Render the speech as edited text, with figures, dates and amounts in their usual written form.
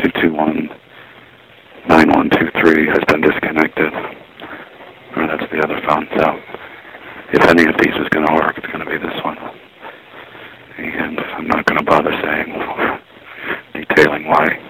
221-9123 has been disconnected. Or that's the other phone. So if any of these is going to work, it's going to be this one. And I'm not going to bother saying, detailing why